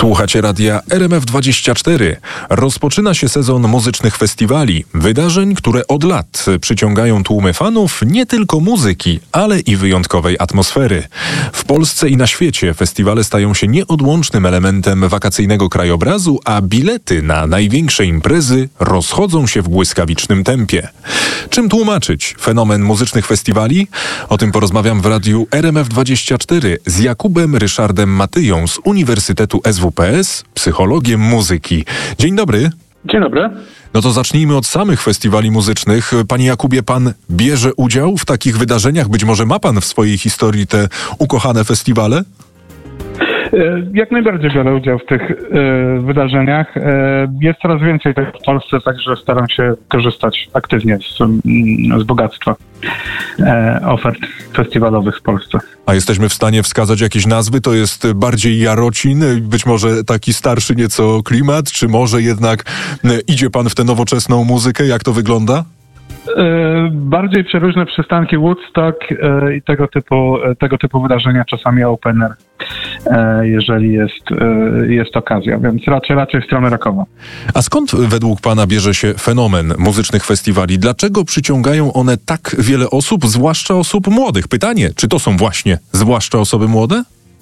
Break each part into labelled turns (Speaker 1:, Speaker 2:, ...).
Speaker 1: Słuchacie radia RMF24. Rozpoczyna się sezon muzycznych festiwali, wydarzeń, które od lat przyciągają tłumy fanów nie tylko muzyki, ale i wyjątkowej atmosfery. W Polsce i na świecie festiwale stają się nieodłącznym elementem wakacyjnego krajobrazu, a bilety na największe imprezy rozchodzą się w błyskawicznym tempie. Czym tłumaczyć fenomen muzycznych festiwali? O tym porozmawiam w radiu RMF24 z Jakubem Ryszardem Matyją z Uniwersytetu SWPS, psychologiem muzyki. Dzień dobry.
Speaker 2: Dzień dobry.
Speaker 1: No to zacznijmy od samych festiwali muzycznych. Panie Jakubie, pan bierze udział w takich wydarzeniach? Być może ma pan w swojej historii te ukochane festiwale?
Speaker 2: Jak najbardziej biorę udział w tych wydarzeniach. Jest coraz więcej tego w Polsce, także staram się korzystać aktywnie z bogactwa ofert festiwalowych w Polsce.
Speaker 1: A jesteśmy w stanie wskazać jakieś nazwy? To jest bardziej Jarocin, być może taki starszy nieco klimat, czy może jednak idzie pan w tę nowoczesną muzykę? Jak to wygląda?
Speaker 2: Bardziej przeróżne przystanki Woodstock i tego typu wydarzenia, czasami open air, jeżeli jest okazja, więc raczej w stronę rockową.
Speaker 1: A skąd według pana bierze się fenomen muzycznych festiwali? Dlaczego przyciągają one tak wiele osób, zwłaszcza osób młodych? Pytanie, czy to są właśnie zwłaszcza osoby młode?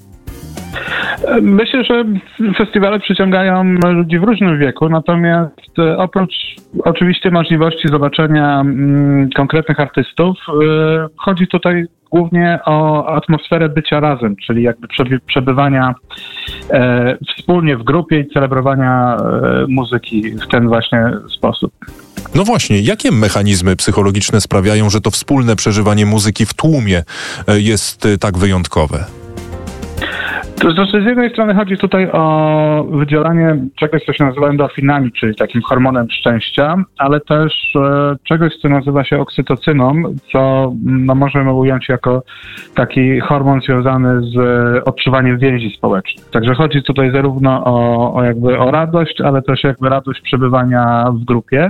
Speaker 2: Myślę, że festiwale przyciągają ludzi w różnym wieku, natomiast oprócz oczywiście możliwości zobaczenia konkretnych artystów, chodzi tutaj głównie o atmosferę bycia razem, czyli jakby przebywania wspólnie w grupie i celebrowania muzyki w ten właśnie sposób.
Speaker 1: No właśnie, jakie mechanizmy psychologiczne sprawiają, że to wspólne przeżywanie muzyki w tłumie jest tak wyjątkowe?
Speaker 2: To znaczy, z jednej strony chodzi tutaj o wydzielanie czegoś, co się nazywa endorfinami, czyli takim hormonem szczęścia, ale też czegoś, co nazywa się oksytocyną, co możemy ująć jako taki hormon związany z odczuwaniem więzi społecznych. Także chodzi tutaj zarówno o radość, ale też jakby radość przebywania w grupie.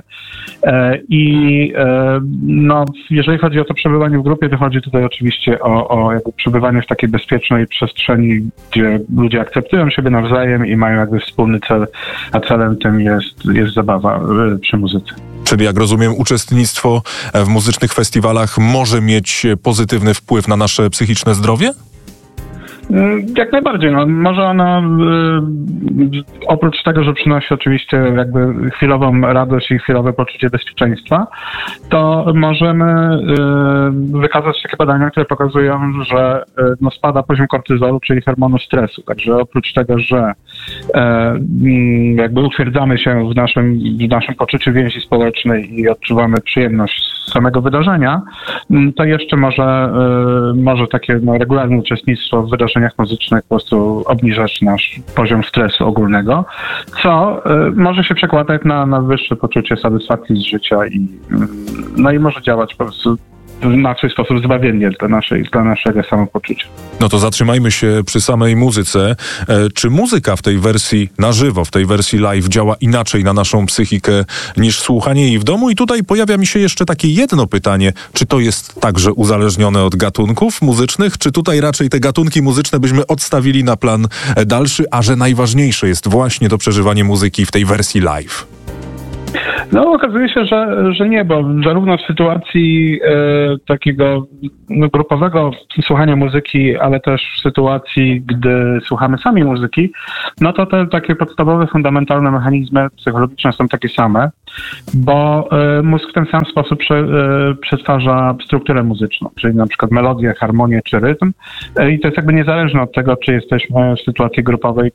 Speaker 2: Jeżeli chodzi o to przebywanie w grupie, to chodzi tutaj oczywiście o jakby przebywanie w takiej bezpiecznej przestrzeni, gdzie ludzie akceptują siebie nawzajem i mają jakby wspólny cel, a celem tym jest zabawa przy muzyce.
Speaker 1: Czyli jak rozumiem, uczestnictwo w muzycznych festiwalach może mieć pozytywny wpływ na nasze psychiczne zdrowie?
Speaker 2: Jak najbardziej. Może ona oprócz tego, że przynosi oczywiście jakby chwilową radość i chwilowe poczucie bezpieczeństwa, to możemy wykazać takie badania, które pokazują, że spada poziom kortyzolu, czyli hormonu stresu. Także oprócz tego, że jakby utwierdzamy się w naszym poczuciu więzi społecznej i odczuwamy przyjemność z samego wydarzenia, to jeszcze może takie regularne uczestnictwo w wydarzeniach muzycznych po prostu obniżać nasz poziom stresu ogólnego, co może się przekładać na wyższe poczucie satysfakcji z życia i może działać po prostu na swój sposób zbawiennie dla naszego samopoczucia.
Speaker 1: No to zatrzymajmy się przy samej muzyce. Czy muzyka w tej wersji na żywo, w tej wersji live działa inaczej na naszą psychikę niż słuchanie jej w domu? I tutaj pojawia mi się jeszcze takie jedno pytanie. Czy to jest także uzależnione od gatunków muzycznych? Czy tutaj raczej te gatunki muzyczne byśmy odstawili na plan dalszy, a że najważniejsze jest właśnie to przeżywanie muzyki w tej wersji live?
Speaker 2: Okazuje się, że nie, bo zarówno w sytuacji takiego grupowego słuchania muzyki, ale też w sytuacji, gdy słuchamy sami muzyki, to te takie podstawowe, fundamentalne mechanizmy psychologiczne są takie same, bo mózg w ten sam sposób przetwarza strukturę muzyczną, czyli na przykład melodię, harmonię czy rytm i to jest jakby niezależne od tego, czy jesteśmy w sytuacji grupowej,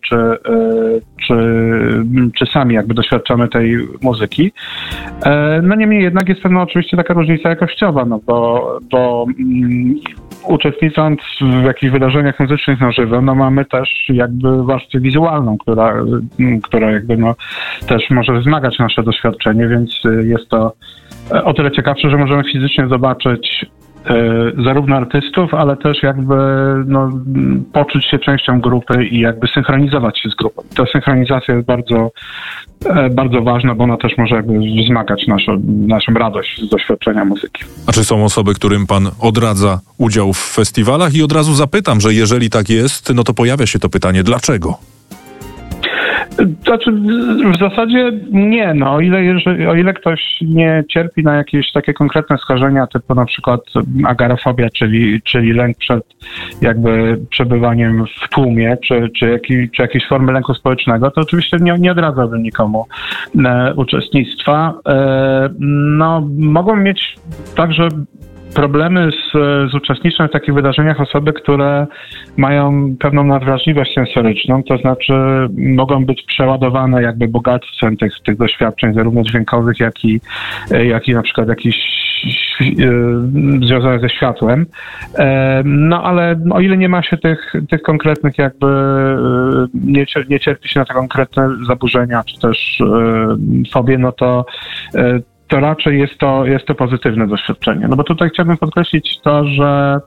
Speaker 2: czy sami jakby doświadczamy tej muzyki. Niemniej jednak jest pewna oczywiście taka różnica jakościowa, bo uczestnicząc w jakichś wydarzeniach muzycznych na żywo, mamy też jakby warstwę wizualną, która jakby też może wzmagać nasze doświadczenie, więc jest to o tyle ciekawsze, że możemy fizycznie zobaczyć zarówno artystów, ale też jakby poczuć się częścią grupy i jakby synchronizować się z grupą. Ta synchronizacja jest bardzo, bardzo ważna, bo ona też może jakby wzmagać naszą radość z doświadczenia muzyki.
Speaker 1: A czy są osoby, którym pan odradza udział w festiwalach? I od razu zapytam, że jeżeli tak jest, to pojawia się to pytanie, dlaczego?
Speaker 2: Znaczy, w zasadzie nie, no, o ile ktoś nie cierpi na jakieś takie konkretne skażenia, typu na przykład agorafobia, czyli lęk przed jakby przebywaniem w tłumie, czy jakieś formy lęku społecznego, to oczywiście nie odradzałbym nikomu uczestnictwa. No, mogą mieć także problemy z uczestnictwem w takich wydarzeniach osoby, które mają pewną nadwrażliwość sensoryczną, to znaczy mogą być przeładowane jakby bogactwem tych doświadczeń, zarówno dźwiękowych, jak i na przykład jakichś związanych ze światłem. No ale o ile nie ma się tych konkretnych jakby, nie cierpi się na te konkretne zaburzenia, czy też fobie, no to raczej jest to pozytywne doświadczenie. No bo tutaj chciałbym podkreślić to, że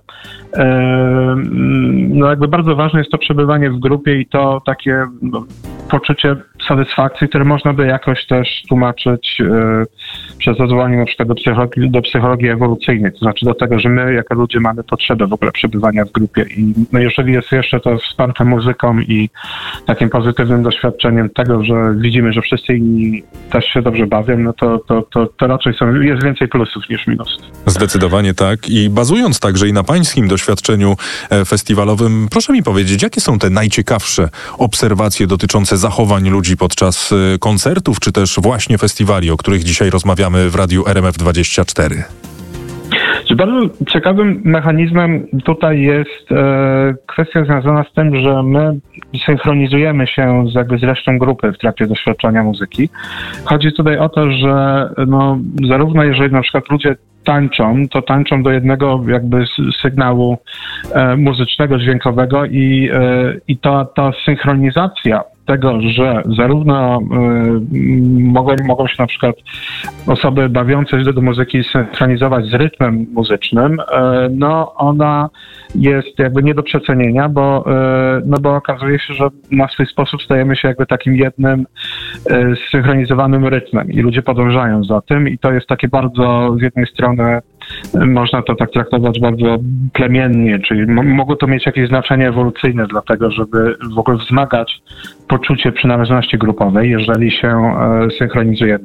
Speaker 2: no jakby bardzo ważne jest to przebywanie w grupie i to takie poczucie satysfakcji, które można by jakoś też tłumaczyć przez odwołanie na przykład do psychologii ewolucyjnej, to znaczy do tego, że my jako ludzie mamy potrzebę w ogóle przebywania w grupie i no jeżeli jest jeszcze to wsparte muzyką i takim pozytywnym doświadczeniem tego, że widzimy, że wszyscy inni też się dobrze bawią, no to raczej jest więcej plusów niż minusów.
Speaker 1: Zdecydowanie tak. I bazując także i na pańskim doświadczeniu festiwalowym, proszę mi powiedzieć, jakie są te najciekawsze obserwacje dotyczące zachowań ludzi podczas koncertów, czy też właśnie festiwali, o których dzisiaj rozmawiamy w Radiu RMF24?
Speaker 2: Bardzo ciekawym mechanizmem tutaj jest kwestia związana z tym, że my synchronizujemy się z resztą grupy w trakcie doświadczania muzyki. Chodzi tutaj o to, że no, zarówno jeżeli na przykład ludzie tańczą, to tańczą do jednego jakby sygnału muzycznego, dźwiękowego i ta synchronizacja tego, że zarówno mogą się na przykład osoby bawiące się do muzyki synchronizować z rytmem muzycznym, no ona jest jakby nie do przecenienia, bo okazuje się, że na swój sposób stajemy się jakby takim jednym zsynchronizowanym rytmem i ludzie podążają za tym i to jest takie bardzo z jednej strony można to tak traktować bardzo plemiennie, czyli mogło to mieć jakieś znaczenie ewolucyjne, dlatego żeby w ogóle wzmagać poczucie przynależności grupowej, jeżeli się synchronizujemy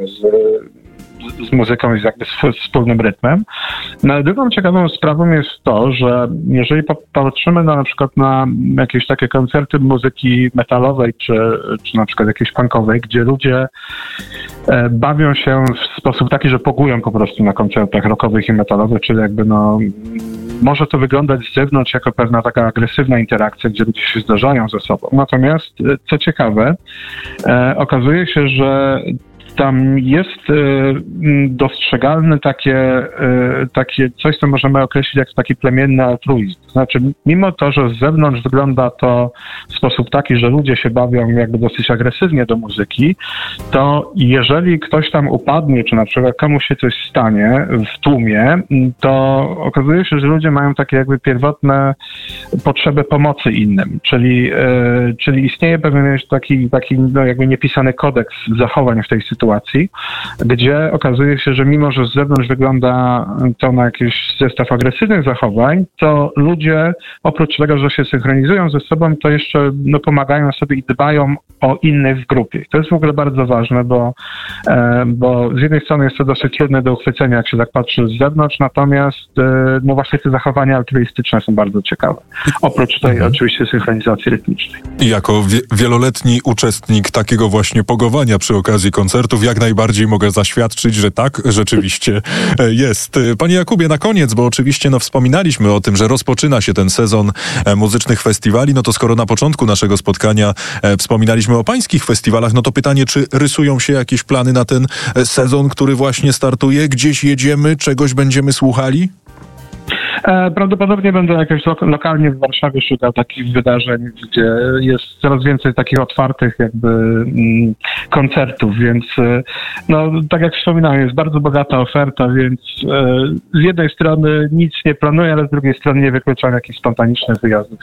Speaker 2: z muzyką i jakby z wspólnym rytmem. No, ale drugą ciekawą sprawą jest to, że jeżeli popatrzymy na przykład na jakieś takie koncerty muzyki metalowej, czy na przykład jakiejś punkowej, gdzie ludzie bawią się w sposób taki, że pogują po prostu na koncertach rockowych i metalowych, czyli jakby no może to wyglądać z zewnątrz jako pewna taka agresywna interakcja, gdzie ludzie się zdarzają ze sobą. Natomiast, co ciekawe, okazuje się, że tam jest dostrzegalne takie coś, co możemy określić jako taki plemienny altruizm. To znaczy, mimo to, że z zewnątrz wygląda to w sposób taki, że ludzie się bawią jakby dosyć agresywnie do muzyki, to jeżeli ktoś tam upadnie, czy na przykład komuś się coś stanie w tłumie, to okazuje się, że ludzie mają takie jakby pierwotne potrzeby pomocy innym, czyli istnieje pewien taki no jakby niepisany kodeks zachowań w tej sytuacji, gdzie okazuje się, że mimo, że z zewnątrz wygląda to na jakiś zestaw agresywnych zachowań, to ludzie oprócz tego, że się synchronizują ze sobą, to jeszcze no, pomagają sobie i dbają o innych w grupie. To jest w ogóle bardzo ważne, bo z jednej strony jest to dosyć trudne do uchwycenia, jak się tak patrzy z zewnątrz, natomiast no właśnie te zachowania altruistyczne są bardzo ciekawe. Oprócz tej oczywiście synchronizacji rytmicznej.
Speaker 1: I jako wieloletni uczestnik takiego właśnie pogowania przy okazji koncertów, jak najbardziej mogę zaświadczyć, że tak rzeczywiście jest. Panie Jakubie, na koniec, bo oczywiście wspominaliśmy o tym, że rozpoczyna się ten sezon muzycznych festiwali, no to skoro na początku naszego spotkania wspominaliśmy o pańskich festiwalach, no to pytanie, czy rysują się jakieś plany na ten sezon, który właśnie startuje? Gdzieś jedziemy? Czegoś będziemy słuchali?
Speaker 2: Prawdopodobnie będę jakoś lokalnie w Warszawie szukał takich wydarzeń, gdzie jest coraz więcej takich otwartych jakby koncertów, więc no tak jak wspominałem, jest bardzo bogata oferta, więc z jednej strony nic nie planuję, ale z drugiej strony nie wykluczam jakichś spontanicznych wyjazdów,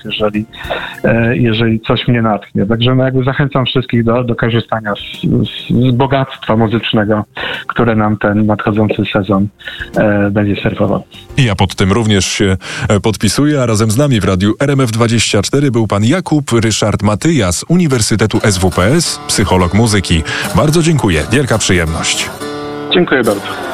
Speaker 2: jeżeli coś mnie natchnie. Także no jakby zachęcam wszystkich do korzystania z bogactwa muzycznego, które nam ten nadchodzący sezon będzie serwował.
Speaker 1: I ja pod tym również się podpisuję, a razem z nami w radiu RMF24 był pan Jakub Ryszard Matyja z Uniwersytetu SWPS, psycholog muzyki. Bardzo dziękuję, wielka przyjemność.
Speaker 2: Dziękuję bardzo.